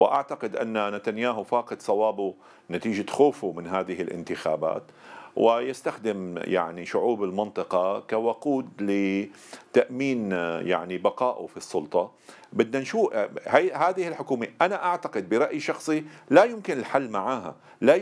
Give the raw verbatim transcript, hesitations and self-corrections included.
وأعتقد أن نتنياهو فاقد صوابه نتيجة خوفه من هذه الانتخابات، ويستخدم يعني شعوب المنطقة كوقود لتأمين يعني بقائه في السلطة. بدنا نشوف هي هذه الحكومة، أنا أعتقد برأيي الشخصي لا يمكن الحل معها، لا